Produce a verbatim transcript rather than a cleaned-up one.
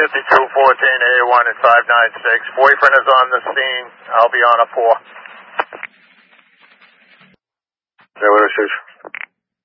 fifty-two fourteen A one at five nine six. Boyfriend is on the scene. I'll be on a four. Zero six.